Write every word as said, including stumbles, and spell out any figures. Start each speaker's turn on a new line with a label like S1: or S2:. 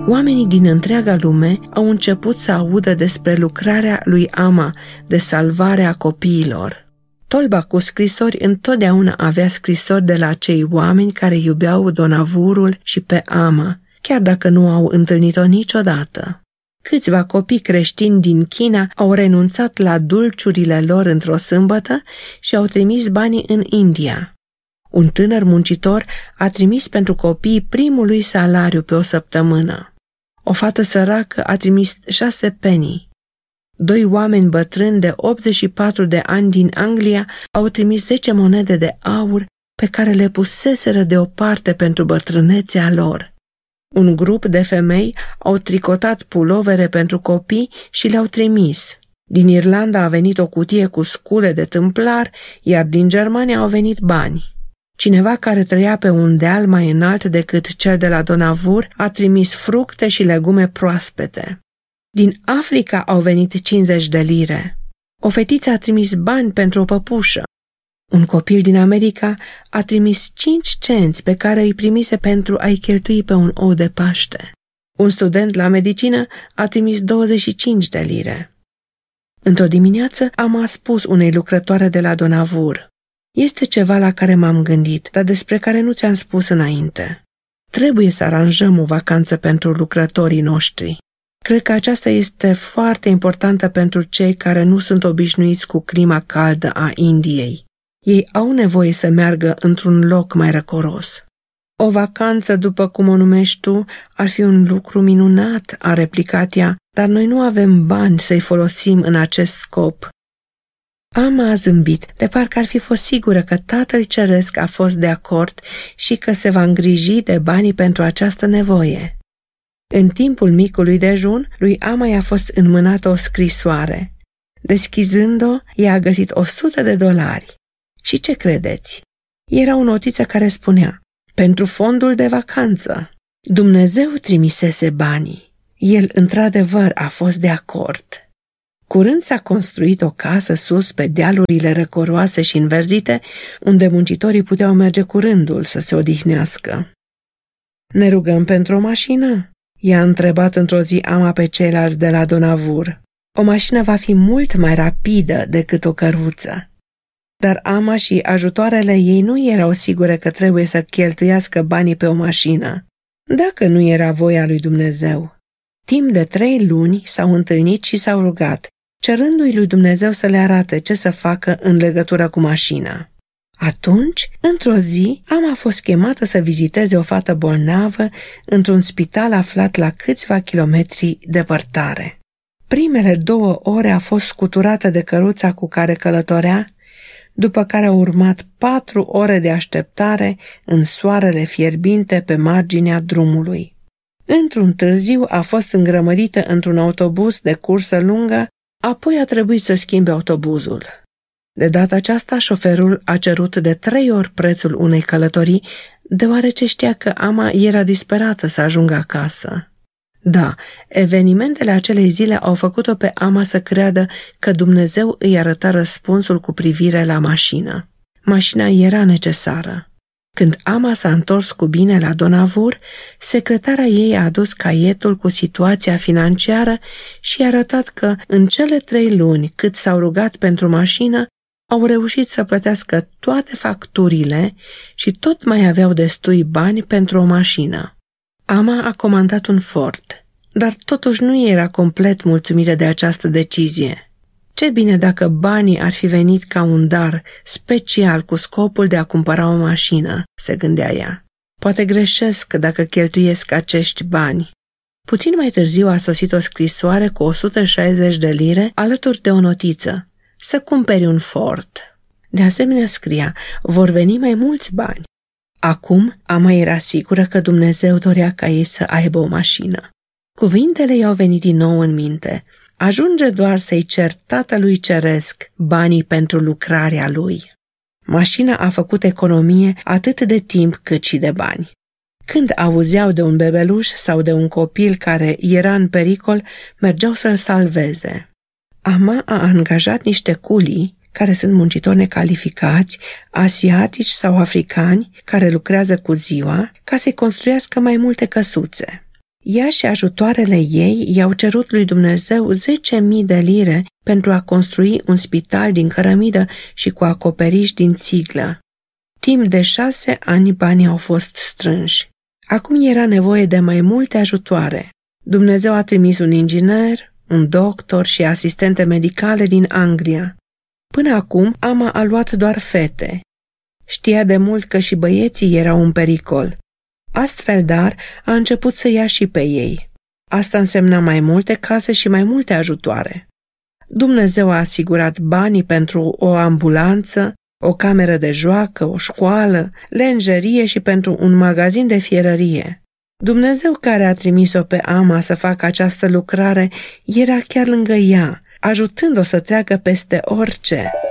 S1: Oamenii din întreaga lume au început să audă despre lucrarea lui Ama de salvare a copiilor. Tolba cu scrisori întotdeauna avea scrisori de la cei oameni care iubeau Donavurul și pe Ama, chiar dacă nu au întâlnit-o niciodată. Câțiva copii creștini din China au renunțat la dulciurile lor într-o sâmbătă și au trimis banii în India. Un tânăr muncitor a trimis pentru copii primul lui salariu pe o săptămână. O fată săracă a trimis șase penny. Doi oameni bătrâni de optzeci și patru de ani din Anglia au trimis zece monede de aur pe care le puseseră deoparte pentru bătrânețea lor. Un grup de femei au tricotat pulovere pentru copii și le-au trimis. Din Irlanda a venit o cutie cu scule de tâmplar, iar din Germania au venit bani. Cineva care trăia pe un deal mai înalt decât cel de la Donavur a trimis fructe și legume proaspete. Din Africa au venit cincizeci de lire. O fetiță a trimis bani pentru o păpușă. Un copil din America a trimis cinci cenți pe care îi primise pentru a-i cheltui pe un ou de Paște. Un student la medicină a trimis douăzeci și cinci de lire. Într-o dimineață am spus unei lucrătoare de la Donavur: este ceva la care m-am gândit, dar despre care nu ți-am spus înainte. Trebuie să aranjăm o vacanță pentru lucrătorii noștri. Cred că aceasta este foarte importantă pentru cei care nu sunt obișnuiți cu clima caldă a Indiei. Ei au nevoie să meargă într-un loc mai răcoros. O vacanță, după cum o numești tu, ar fi un lucru minunat, a replicat ea, dar noi nu avem bani să-i folosim în acest scop. Ama a zâmbit, de parcă ar fi fost sigură că Tatăl Ceresc a fost de acord și că se va îngriji de banii pentru această nevoie. În timpul micului dejun, lui Ama i-a fost înmânată o scrisoare. Deschizând-o, ea a găsit o sută de dolari. Și ce credeți? Era o notiță care spunea: pentru fondul de vacanță. Dumnezeu trimisese banii. El, într-adevăr, a fost de acord. Curând s-a construit o casă sus pe dealurile răcoroase și înverzite, unde muncitorii puteau merge cu rândul să se odihnească. Ne rugăm pentru o mașină? I-a întrebat într-o zi Ama pe ceilalți de la Donavur. O mașină va fi mult mai rapidă decât o căruță. Dar Ama și ajutoarele ei nu erau sigure că trebuie să cheltuiască banii pe o mașină, dacă nu era voia lui Dumnezeu. Timp de trei luni s-au întâlnit și s-au rugat, cerându-i lui Dumnezeu să le arate ce să facă în legătură cu mașina. Atunci, într-o zi, Ama a fost chemată să viziteze o fată bolnavă într-un spital aflat la câțiva kilometri depărtare. Primele două ore a fost scuturată de căruța cu care călătorea, după care au urmat patru ore de așteptare în soarele fierbinte pe marginea drumului. Într-un târziu a fost îngrămădită într-un autobuz de cursă lungă, apoi a trebuit să schimbe autobuzul. De data aceasta, șoferul a cerut de trei ori prețul unei călătorii, deoarece știa că Ama era disperată să ajungă acasă. Da, evenimentele acelei zile au făcut-o pe Ama să creadă că Dumnezeu îi arăta răspunsul cu privire la mașină. Mașina era necesară. Când Ama s-a întors cu bine la Donavur, secretara ei a adus caietul cu situația financiară și a arătat că în cele trei luni cât s-au rugat pentru mașină, au reușit să plătească toate facturile și tot mai aveau destui bani pentru o mașină. Ama a comandat un Ford, dar totuși nu era complet mulțumită de această decizie. Ce bine dacă banii ar fi venit ca un dar special cu scopul de a cumpăra o mașină, se gândea ea. Poate greșesc dacă cheltuiesc acești bani. Puțin mai târziu a sosit o scrisoare cu o sută șaizeci de lire alături de o notiță: să cumperi un Ford. De asemenea scria: vor veni mai mulți bani. Acum Ama era sigură că Dumnezeu dorea ca ei să aibă o mașină. Cuvintele i-au venit din nou în minte. Ajunge doar să-i cer Tatălui Ceresc banii pentru lucrarea lui. Mașina a făcut economie atât de timp cât și de bani. Când auzeau de un bebeluș sau de un copil care era în pericol, mergeau să-l salveze. Ama a angajat niște culii, care sunt muncitori necalificați, asiatici sau africani, care lucrează cu ziua, ca să-i construiască mai multe căsuțe. Ea și ajutoarele ei i-au cerut lui Dumnezeu zece mii de lire pentru a construi un spital din cărămidă și cu acoperiș din țiglă. Timp de șase ani banii au fost strânși. Acum era nevoie de mai multe ajutoare. Dumnezeu a trimis un inginer, un doctor și asistente medicale din Anglia. Până acum, Ama a luat doar fete. Știa de mult că și băieții erau în pericol. Astfel, dar, a început să ia și pe ei. Asta însemna mai multe case și mai multe ajutoare. Dumnezeu a asigurat banii pentru o ambulanță, o cameră de joacă, o școală, lenjerie și pentru un magazin de fierărie. Dumnezeu care a trimis-o pe Ama să facă această lucrare era chiar lângă ea, ajutând-o să treacă peste orice.